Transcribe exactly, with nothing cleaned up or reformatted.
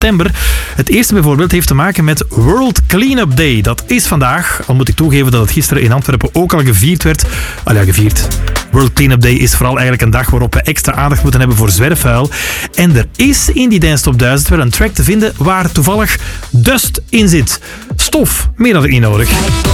september. Het eerste bijvoorbeeld heeft te maken met World Cleanup Day. Dat is vandaag, al moet ik toegeven dat het gisteren in Antwerpen ook al gevierd werd. Al ja, gevierd. World Cleanup Day is vooral eigenlijk een dag waarop we extra aandacht moeten hebben voor zwerfvuil. En er is in die Dance Top duizend wel een track te vinden waar toevallig dust in zit. Stof, meer had ik niet nodig.